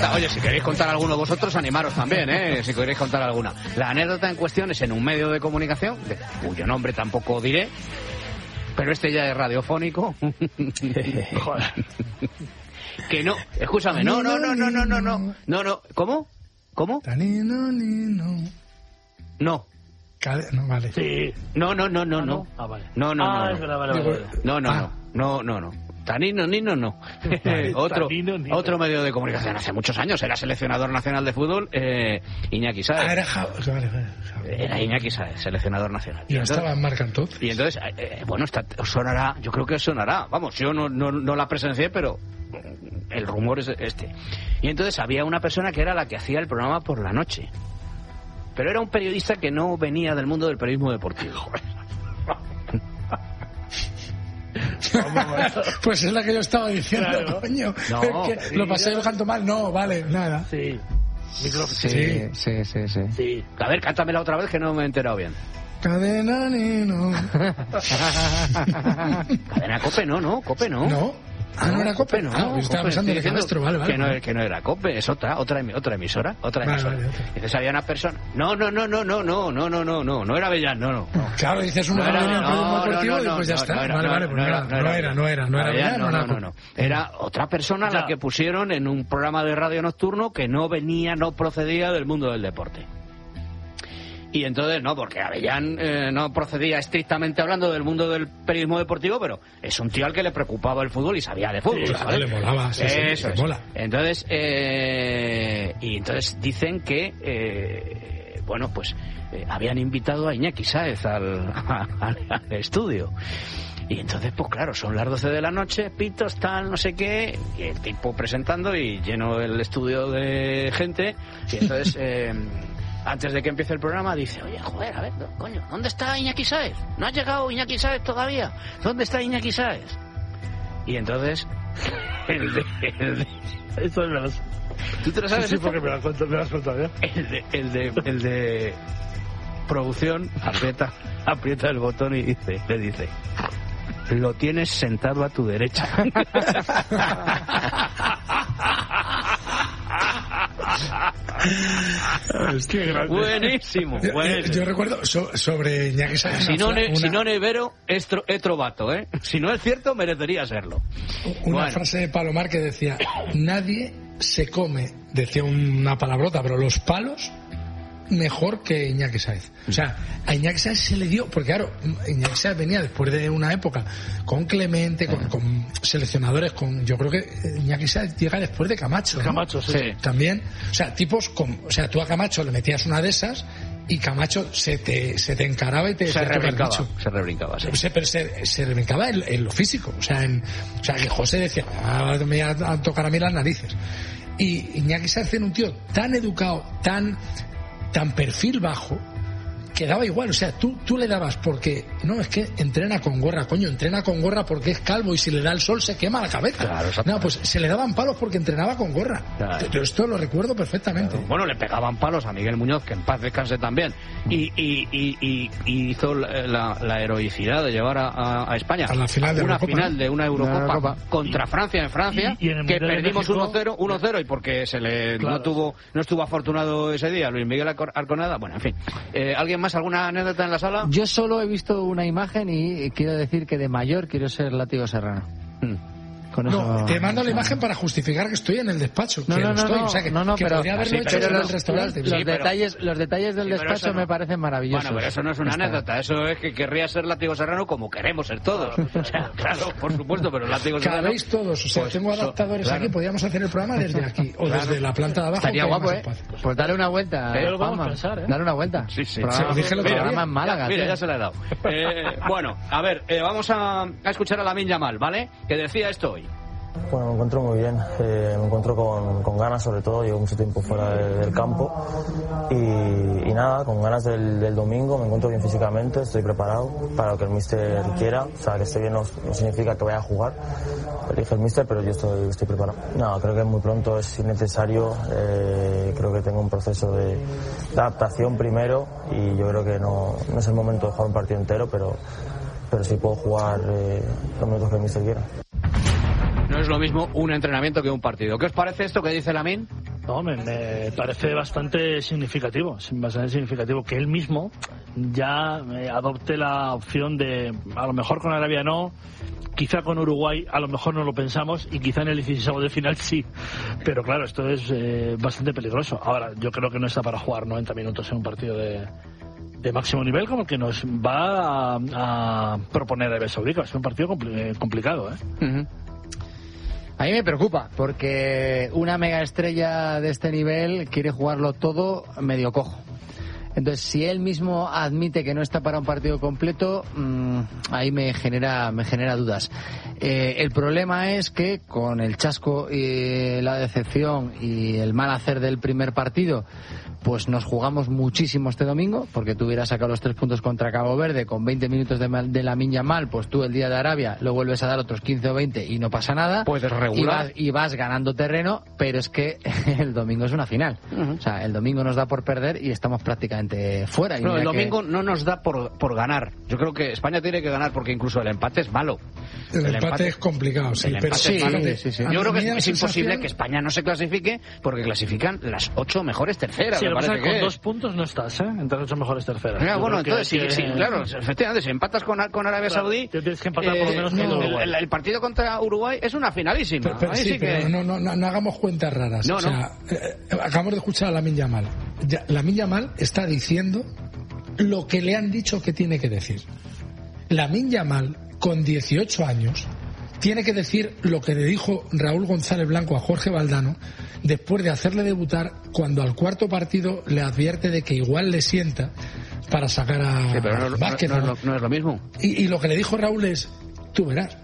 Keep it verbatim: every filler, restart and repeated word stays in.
anécdota, oye, si queréis contar alguno vosotros, animaros también, ¿eh? Si queréis contar alguna. La anécdota en cuestión es en un medio de comunicación, de cuyo nombre tampoco diré, pero este ya es radiofónico. Joder. Que no, escúchame, no, no, no, no, no, no, no, no, no, ¿cómo? ¿Cómo? No. No, vale. Sí. No, no, no, no, no. Ah, vale. No, no, ah, no. Es verdad, vale, vale, vale. No, no, Ah. no, no, no, no. Tanino, Nino, no. Vale, otro, Tanino, Nino. otro medio de comunicación hace muchos años. Era seleccionador nacional de fútbol, eh, Iñaki Sáez. Ah, era Javi. Vale, vale, Javi. Era Iñaki Sáez, seleccionador nacional. Y entonces, estaba en marca entonces. y entonces eh, bueno, está, os sonará, yo creo que os sonará. Vamos, yo no, no, no la presencié, pero el rumor es este. Y entonces había una persona que era la que hacía el programa por la noche. Pero era un periodista que no venía del mundo del periodismo deportivo. Pues es la que yo estaba diciendo, Claro. coño. No, Es que lo pasé yo canto mal. No, vale, nada. Sí. Micrófono. Sí, sí, sí, sí. Sí. A ver, cántamela otra vez que no me he enterado bien. Cadena Nino. Cadena Cope no, no, Cope no. No. Ah, no era Cope, no. Ah, yo estaba Cope, pensando estoy de Cabestro, vale, vale. que, no, que no era Cope, es otra, otra, emi- otra emisora, otra Vale, emisora. vale, otra. Entonces había una persona. No, no, no, no, no, no, no, no, no, no, no era Avellán, no, no. Claro, dices una No, no, no, no, no, deportivo no, y pues ya no, está. no era, Vale, no vale, era, pues no era, no era, no era, no era, Avellán, no no, era. no, no. Era otra persona Ya. la que pusieron en un programa de radio nocturno que no venía, no procedía del mundo del deporte. Y entonces, no, porque Avellán eh, no procedía estrictamente hablando del mundo del periodismo deportivo, pero es un tío al que le preocupaba el fútbol y sabía de fútbol. Sí, ¿sabes? claro, le molaba, sí, sí, Eso le es. mola. Entonces, eh, y entonces dicen que, eh, bueno, pues eh, habían invitado a Iñaki Sáez al, al, al estudio. Y entonces, pues claro, son las doce de la noche, pitos, tal, no sé qué, y el tipo presentando y lleno el estudio de gente. Y entonces, eh, antes de que empiece el programa, dice, oye, joder, a ver, no, coño, ¿dónde está Iñaki Sáez? ¿No ha llegado Iñaki Sáez todavía? ¿Dónde está Iñaki Sáez? Y entonces, el de... El de Esto es verdad. ¿tú te lo Sí, sabes? sí, esto? porque me lo has contado, me lo has contado ya. El de, el de, el de producción aprieta, aprieta el botón y dice, le dice, lo tienes sentado a tu derecha. Qué grande. Buenísimo, Yo, buenísimo. yo recuerdo so- sobre Iñaki Sáez. Si no, una, ne, si no nevero, es, tro, es trovato, ¿eh? Si no es cierto, merecería serlo. una Bueno. frase de Palomar que decía, nadie se come, decía una palabrota, pero los palos mejor que Iñaki Sáez. O sea, a Iñaki Sáez se le dio, porque claro, Iñaki Sáez venía después de una época con Clemente, con, con seleccionadores, con, yo creo que Iñaki Sáez llega después de Camacho, ¿no? Camacho, sí. Sí. También, o sea, tipos con, o sea, tú a Camacho le metías una de esas y Camacho se te, se te encaraba y te Se decía, "Toca el rebrincaba, bicho". se rebrincaba, sí. Se, pero se, se rebrincaba en, en lo físico, o sea, en, o sea, que José decía, "Ah, me voy a, a tocar a mí las narices". Y Iñaki Sáez era un tío tan educado, tan tan perfil bajo, que daba igual, o sea, tú, tú le dabas porque, no, es que entrena con gorra, coño, entrena con gorra porque es calvo y si le da el sol se quema la cabeza. Claro, exacto. No, pues se le daban palos porque entrenaba con gorra. Claro. Yo esto lo recuerdo perfectamente. Bueno, le pegaban palos a Miguel Muñoz, que en paz descanse también, y, y, y, y, y hizo la, la, la heroicidad de llevar a, a, a España A la final de una Eurocopa, final ¿no? de una Eurocopa, Una Eurocopa. contra Francia en Francia, Y- y en el que Mundial de perdimos México- uno cero, uno cero y porque se le Claro. no tuvo no estuvo afortunado ese día Luis Miguel Arco- Arconada. Bueno, en fin. Eh, ¿Alguien más? ¿Alguna anécdota en la sala? Yo solo he visto una imagen y quiero decir que de mayor quiero ser Látigo Serrano. Hmm. Con No, eso- te mando la imagen para justificar que estoy en el despacho. No, que no, no, estoy, no, o sea, que, no, no, que pero- podría haberlo sí, hecho pero en los- el restaurante. Los, Sí, pero- detalles, los detalles del Sí, pero despacho eso no. me parecen maravillosos. Bueno, pero eso no es una Está. anécdota, eso es que querría ser Látigo Serrano como queremos ser todos. O sea, claro, por supuesto, pero Látigo Serrano... Cabéis todos, o sea, Pues, tengo so- adaptadores claro. aquí, podríamos hacer el programa desde aquí, o Claro. desde la planta de abajo. Estaría que hay guapo, más ¿eh? espacio. Pues dale una vuelta. Pero lo vamos Juanma. a pensar, ¿eh? Dale una vuelta. Sí, sí. Programa, Se lo dije el otro programa día. en Málaga. Ya, mira, tío. ya se la he dado. Eh, bueno, a ver, eh, vamos a, a escuchar a Lamine Yamal, ¿vale? Que decía esto hoy. Bueno, me encuentro muy bien, eh, me encuentro con, con ganas sobre todo, llevo mucho tiempo fuera de- del campo y, y nada, con ganas del, del domingo, me encuentro bien físicamente, estoy preparado para lo que el míster quiera, o sea que esté bien no, no significa que vaya a jugar, elige el míster, pero yo estoy, estoy preparado. No, creo que muy pronto es innecesario, eh, creo que tengo un proceso de, de adaptación primero y yo creo que no, no es el momento de jugar un partido entero, pero, pero sí puedo jugar eh, los minutos que el míster quiera. No es lo mismo un entrenamiento que un partido. ¿Qué os parece esto que dice Lamine? No, me, me parece bastante significativo, bastante significativo que él mismo ya eh, adopte la opción de, a lo mejor con Arabia no, quizá con Uruguay a lo mejor no lo pensamos y quizá en el dieciséis de final sí, pero claro, esto es eh, bastante peligroso. Ahora, yo creo que no está para jugar noventa minutos en un partido de, de máximo nivel como el que nos va a, a proponer Arabia Saudita. Es un partido compli- complicado, ¿eh? Uh-huh. A mí me preocupa, porque una mega estrella de este nivel quiere jugarlo todo medio cojo. Entonces, si él mismo admite que no está para un partido completo, mmm, ahí me genera me genera dudas. Eh, el problema es que con el chasco y la decepción y el mal hacer del primer partido, pues nos jugamos muchísimo este domingo, porque tú hubieras sacado los tres puntos contra Cabo Verde con veinte minutos de, de Lamine Yamal, pues tú el día de Arabia lo vuelves a dar otros quince o veinte y no pasa nada. Puedes regular. Y vas, y vas ganando terreno, pero es que el domingo es una final. Uh-huh. O sea, el domingo nos da por perder y estamos prácticamente fuera. Y no, el domingo que... no nos da por, por ganar. Yo creo que España tiene que ganar porque incluso el empate es malo. El, el empate, empate es complicado, sí. Pero sí, es malo. sí, sí, sí. Yo creo que es, es imposible que España no se clasifique porque clasifican las ocho mejores terceras. Sí, me lo parece que que con dos puntos no estás, ¿eh? Entre las ocho mejores terceras. Mira, bueno, entonces sí, que... sí, claro, efectivamente, si empatas con, con Arabia claro, Saudí, tienes que empatar eh, por lo menos no, con Uruguay. El, el partido contra Uruguay es una finalísima. Pero, pero, Ahí sí, sí pero que... no, no, no, no hagamos cuentas raras. No, o sea, no. eh, acabamos de escuchar a Lamine Yamal. Ya, Lamine Yamal está diciendo lo que le han dicho que tiene que decir. Lamine Yamal, con dieciocho años, tiene que decir lo que le dijo Raúl González Blanco a Jorge Valdano después de hacerle debutar, cuando al cuarto partido le advierte de que igual le sienta para sacar a sí, pero no, Vázquez. No, no, no, no es lo mismo. Y, y lo que le dijo Raúl es, tú verás.